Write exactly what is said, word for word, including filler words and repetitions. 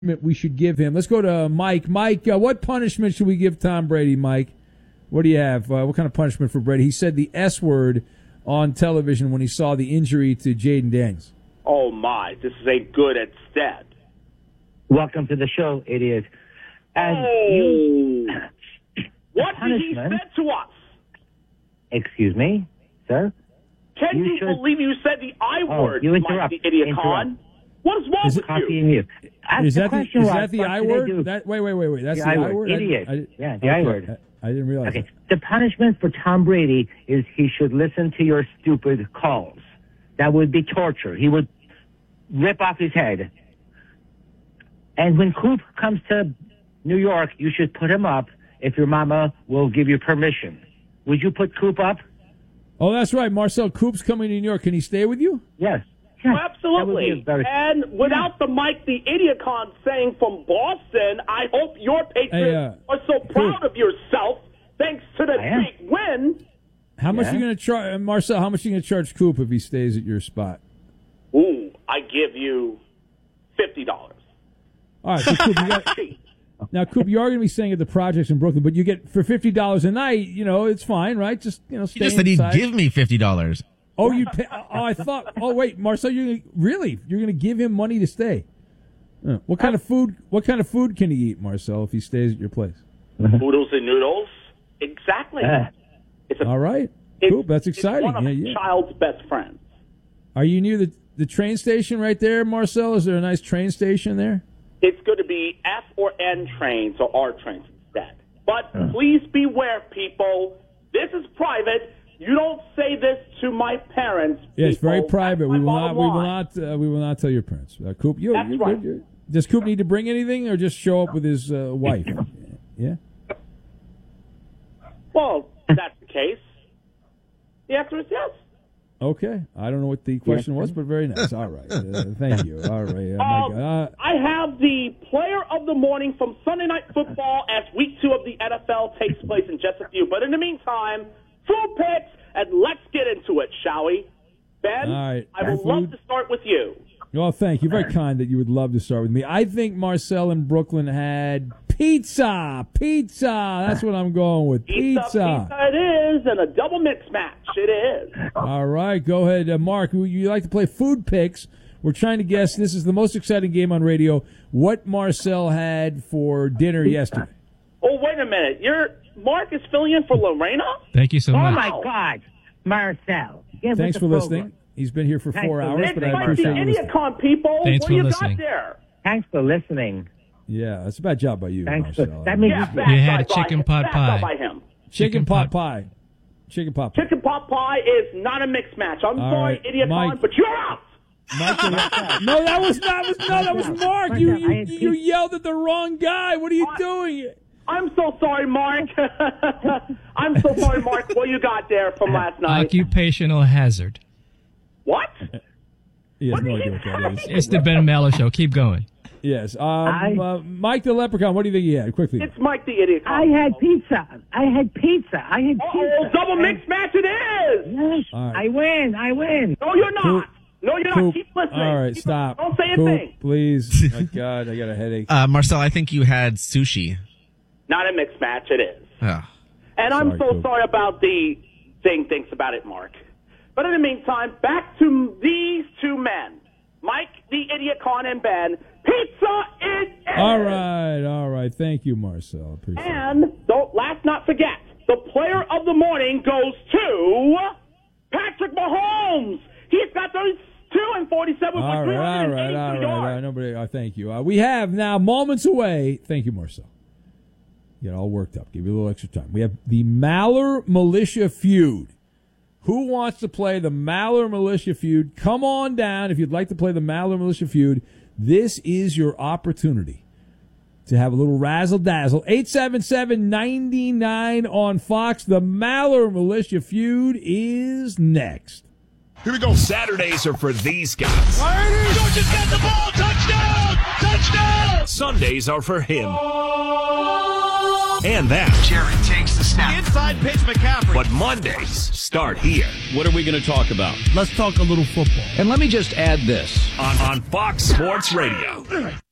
we should give him. Let's go to Mike. Mike, uh, what punishment should we give Tom Brady, Mike? What do you have? Uh, what kind of punishment for Brady? He said the S word on television when he saw the injury to Jaden Daniels. Oh, my. This is a good instead. Welcome to the show, idiot. And oh. you, what did he say to us? Excuse me, sir? Can you, you should... believe you said the I oh, word, you interrupt. Mike the idiot interrupt. con? What is wrong is with it, you? you? Is that, the, is was, that the I word? That, wait, wait, wait, wait. That's the, the I word? word? Idiot. I, I, yeah, the okay. I word. I, I didn't realize Okay. that. The punishment for Tom Brady is he should listen to your stupid calls. That would be torture. He would rip off his head. And when Coop comes to New York, you should put him up if your mama will give you permission. Would you put Coop up? Oh, that's right. Marcel Coop's coming to New York. Can he stay with you? Yes. Well, absolutely. Very... And without the Mike the Idiocon saying from Boston, I hope your Patriots hey, uh, are so proud Coop. of yourself thanks to the big win. How much yeah. are you going to charge, Marcel? How much are you going to charge Coop if he stays at your spot? Ooh, I give you fifty dollars. All right, so Coop, you got, now Coop, you are going to be staying at the projects in Brooklyn, but you get for fifty dollars a night. You know, it's fine, right? Just you know, stay He just said inside. he'd give me fifty dollars. Oh, you? Pay, oh, I thought. Oh, wait, Marcel, you gonna, really? You're going to give him money to stay? Uh, what kind of food? What kind of food can he eat, Marcel, if he stays at your place? Oodles and noodles. Exactly. Uh, it's a, All right, it's, Coop, that's exciting. It's one of yeah, my yeah. child's best friends. Are you near the the train station right there, Marcel? Is there a nice train station there? It's going to be F or N trains or R trains instead. But uh. please beware, people. This is private. You don't say this to my parents. Yeah, it's very people. private. That's We will not. We will line. not. Uh, we will not tell your parents. Uh, Coop, you. That's you're, right. You're, you're, does Coop need to bring anything, or just show up with his uh, wife? Yeah. Well, if that's the case. The answer is yes. Okay. I don't know what the question was, but very nice. All right. Uh, thank you. All right. Oh, um, my God. Uh, I have the player of the morning from Sunday Night Football as week two of the N F L takes place in just a few. But in the meantime, food picks, and let's get into it, shall we? Ben, All right. I would Food. love to start with you. Well, thank you. Very kind that you would love to start with me. I think Marcel in Brooklyn had pizza. Pizza. That's what I'm going with. Pizza. Pizza. Pizza it is, and a double mix match. It is. All right. Go ahead, uh, Mark. You like to play food picks. We're trying to guess. This is the most exciting game on radio. What Marcel had for dinner yesterday. Oh, wait a minute. You're Mark is filling in for Lorena? Thank you so oh, much. my God. Marcel. Get Thanks for program. listening. He's been here for Thanks four for hours, listening. but I It's like appreciate the you Idiot listening. Con, people. Thanks what for do you listening. got there? Thanks for listening. Yeah, that's a bad job by you, Thanks Marcel. for, that means Yeah, you, bad You had job a by chicken him. pot Bad pie. job by him. Chicken, Chicken pot pot- pie. Chicken pot pie. Chicken pot pie is not a mixed match. I'm All sorry, right, Idiot Mike. Con, but you're out. Mike, no, that was not. Was, no, that was Mark. You, you you yelled at the wrong guy. What are you doing? I'm so sorry, Mark. I'm so sorry, Mark. What you got there from last night? Occupational hazard. What? He has What no did idea you what that is. It's the Ben Mallow Show. Keep going. Yes. Um, I- uh, Mike the Leprechaun, what do you think he had? Quickly. It's Mike the Idiot Con. I had pizza. I had pizza. I had Oh, pizza. double mixed match it is. Yes, All right. I win. I win. No, you're not. Coop. No, you're Coop. not. Keep listening. All right, Keep stop. Don't say a Coop, thing. please. My God, I got a headache. Uh, Marcel, I think you had sushi. Not a mixed match it is. Oh. And I'm Sorry, so Coop. sorry about the thing thinks about it, Mark. But in the meantime, back to these two men, Mike the Idiot Con and Ben. Pizza it is. All right, all right. Thank you, Marcel. Appreciate it. And don't last not forget, the player of the morning goes to Patrick Mahomes. He's got those two and forty-seven All for three right, all hundred right, eighty-two all right, all yards. right. Nobody, uh, thank you. Uh, we have now moments away. Thank you, Marcel. Get all worked up. Give you a little extra time. We have the Maller Militia Feud. Who wants to play the Maller Militia Feud? Come on down if you'd like to play the Maller Militia Feud. This is your opportunity to have a little razzle-dazzle. eight seven seven, nine nine on Fox. The Maller Militia Feud is next. Here we go. Saturdays are for these guys. Georgia's got the ball. Touchdown! Touchdown! Sundays are for him. And that. Jared takes the snap. Inside pitch, McCaffrey. But Mondays start here. What are we going to talk about? Let's talk a little football. And let me just add this. On, on Fox Sports Radio.